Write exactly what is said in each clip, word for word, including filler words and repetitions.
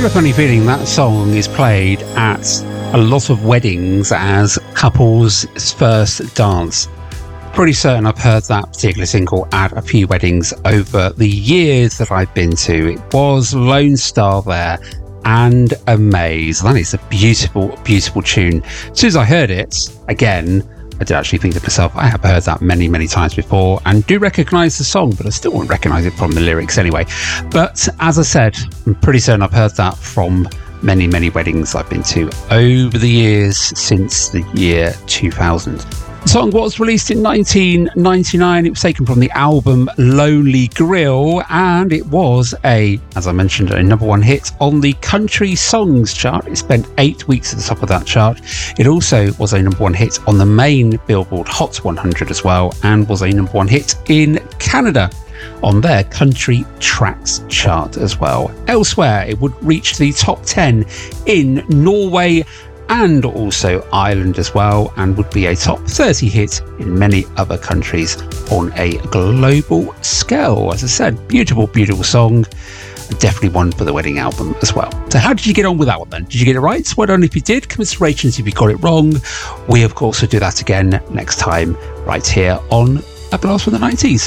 have a funny feeling that song is played at a lot of weddings as couples' first dance. Pretty certain I've heard that particular single at a few weddings over the years that I've been to. It was Lone Star there and Amaze. That is a beautiful, beautiful tune. As soon as I heard it, again, I did actually think to myself, I have heard that many, many times before and do recognise the song, but I still won't recognise it from the lyrics anyway. But as I said, I'm pretty certain I've heard that from many, many weddings I've been to over the years since the year two thousand. The song was released in nineteen ninety-nine. It was taken from the album Lonely Grill, and it was a, as I mentioned, a number one hit on the Country Songs chart. It spent eight weeks at the top of that chart. It also was a number one hit on the main Billboard Hot one hundred as well, and was a number one hit in Canada on their Country Tracks chart as well. Elsewhere, it would reach the top ten in Norway and also Ireland as well, and would be a top thirty hit in many other countries on a global scale. As I said, beautiful, beautiful song. Definitely one for the wedding album as well. So how did you get on with that one then? Did you get it right? Well done if you did. Commiserations if you got it wrong. We, of course, will do that again next time right here on A Blast from the nineties.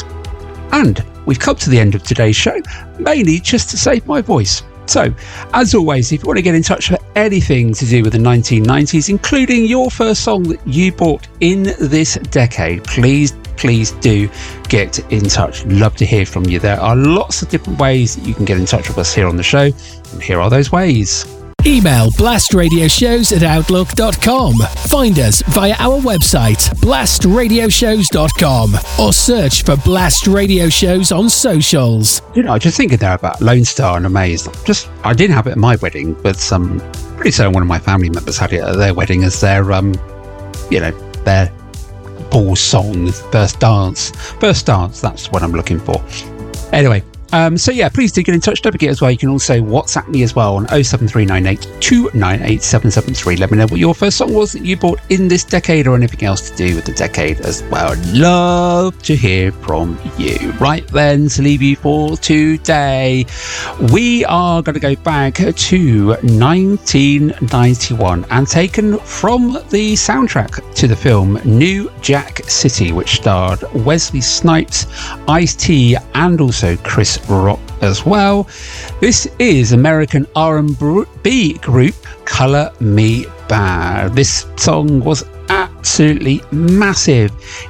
And we've come to the end of today's show, mainly just to save my voice. So, as always, if you want to get in touch for anything to do with the nineteen nineties, including your first song that you bought in this decade, please, please do get in touch. Love to hear from you. There are lots of different ways that you can get in touch with us here on the show, and here are those ways. Email blastradioshows at outlook dot com. Find us via our website, blast radio shows dot com, or search for Blast Radio Shows on socials. You know, I was just thinking there about Lone Star and Amaze. Just, I didn't have it at my wedding, but um, pretty certain one of my family members had it at their wedding as their, um, you know, their ball song, first dance. First dance, that's what I'm looking for. Anyway. Um, so yeah, please do get in touch. Don't forget as well, you can also WhatsApp me as well on oh seven three nine eight two nine eight seven seven three. Let me know what your first song was that you bought in this decade or anything else to do with the decade as well. I'd love to hear from you. Right then, to leave you for today, we are going to go back to nineteen ninety-one and taken from the soundtrack to the film New Jack City, which starred Wesley Snipes, Ice-T and also Chris Rock as well. This is American R and B group Color Me Badd. This song was absolutely massive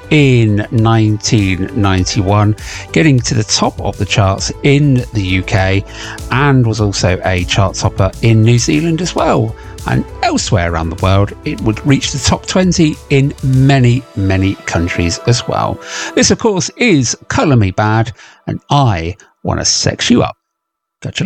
in nineteen ninety-one, getting to the top of the charts in the U K, and was also a chart topper in New Zealand as well. And elsewhere around the world, it would reach the top twenty in many, many countries as well. This, of course, is Color Me Badd, and I Want to Sex You Up. Catch you later.